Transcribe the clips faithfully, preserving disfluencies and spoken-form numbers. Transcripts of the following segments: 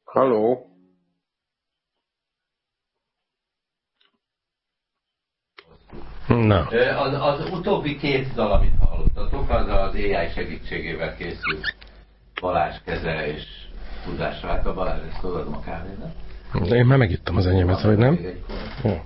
Halló? Na. Az, az utóbbi két dal, amit hallottatok, az az á i segítségével készült Balázs keze és tudásra. Hát a Balázs, ezt odaadom a kávénak. De én már megittem az enyémet, vagy nem? Jó.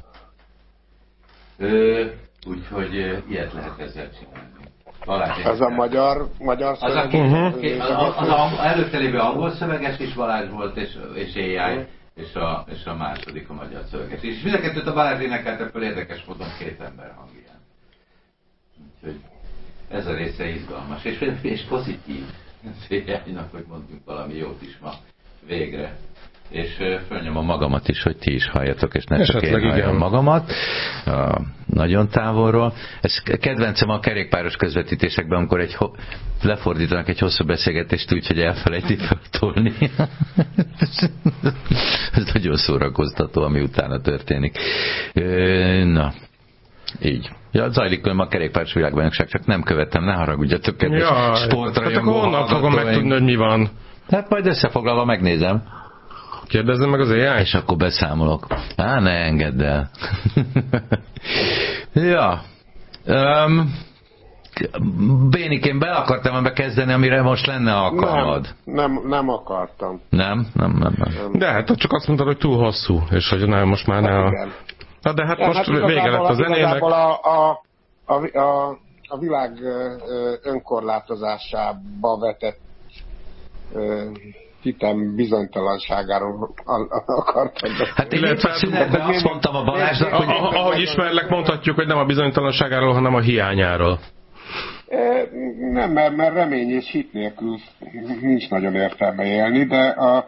Úgyhogy ilyet lehet ezzel csinálni. Balázs, ez a magyar, magyar az szöveg? A uh-huh. Az, az, az a előtte lévő angol szöveges is Balázs volt, és, és á i, uh-huh. és, a, és a második a magyar szöveges. És mind a kettőt a Balázs énekelte föl érdekes módon két ember hangján. Úgyhogy ez a része izgalmas, és, és pozitív. Széjjánynak, hogy mondjuk valami jót is ma végre. És fölnyomom magamat is, hogy ti is halljatok, és ne csak esetleg én halljam igen. magamat. A, nagyon távolról. Ez kedvencem a kerékpáros közvetítésekben, amikor egy ho- lefordítanak egy hosszú beszélgetést úgy, hogy elfelejtik feltolni. Ez nagyon szórakoztató, ami utána történik. Na, így. Ja, zajlik a kerékpáros világbajnokság, csak nem követtem, ne haragudjatok, kedves sportrajongó. Hát akkor honnan fogom megtudni, hogy mi van? Hát majd összefoglalva megnézem. Kérdezzem meg az á i? És akkor beszámolok. Á, ne engedd el. Ja. Um, Bénikén be akartam ebbe kezdeni, amire most lenne alkalmad. Nem, nem, nem akartam. Nem? Nem, nem, nem. De hát csak azt mondtad, hogy túl hosszú, és hogy nem, most már ne a... Na de hát ja, most hát vége lett a zenének. A, a, a, a, a világ önkorlátozásába vetett hitem bizonytalanságáról akartam. Hát én itt a szünetben azt mondtam a Balázsnak, hogy... Ahogy ismerlek, mondhatjuk, hogy nem a bizonytalanságáról, hanem a hiányáról. Nem, mert, mert remény és hit nélkül nincs nagyon értelme élni, de a,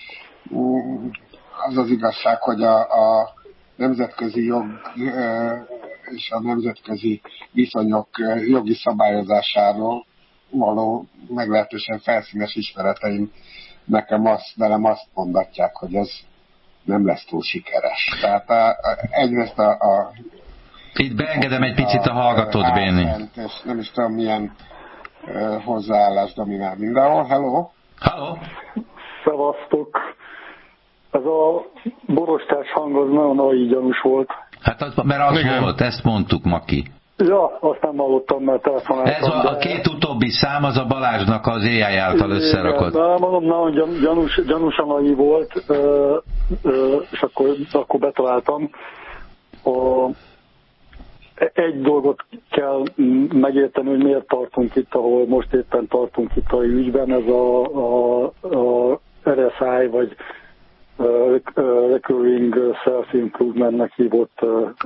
az az igazság, hogy a, a nemzetközi jog és a nemzetközi viszonyok jogi szabályozásáról való meglehetősen felszínes ismereteim nekem azt, velem azt mondatják, hogy ez nem lesz túl sikeres. Tehát a, a, egyrészt a, a itt beengedem egy picit a, a hallgatót, Béni. És nem is tudom, milyen uh, hozzáállás dominál mindenhol. Hello? Hello? Szevasztok. Ez a borostás hang az nagyon nagy gyanús volt. Hát az, mert az igen. Volt, ezt mondtuk, Maki. Ja, azt nem hallottam, mert telefonáltam. Ez a, de... a két utóbbi szám, az a Balázsnak az á i által összerakott. Igen, mondom, nagyon gyanús, gyanúsan nagy volt, és akkor, akkor betaláltam. A, egy dolgot kell megérteni, hogy miért tartunk itt, ahol most éppen tartunk itt a ügyben, ez a, a, a er es i, vagy Recurring Self-Improvementnek hívott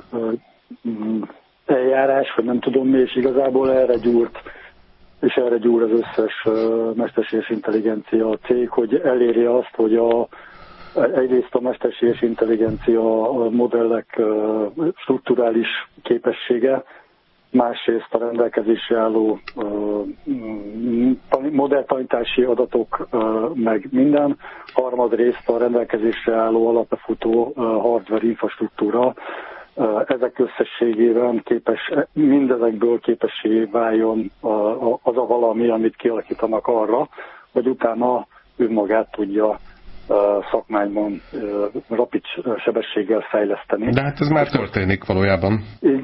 eljárás, vagy nem tudom mi, és igazából erre gyúrt, és erre gyúr az összes uh, mesterséges intelligencia cég, hogy eléri azt, hogy a, egyrészt a mesterséges intelligencia modellek uh, strukturális képessége, másrészt a rendelkezésre álló uh, modelltanítási adatok, uh, meg minden, harmadrészt a rendelkezésre álló alapbefutó uh, hardware infrastruktúra, ezek összességében képes, mindezekből képessé váljon az a valami, amit kialakítanak arra, hogy utána önmagát tudja szakmányban rapid sebességgel fejleszteni. De hát ez már történik valójában. I-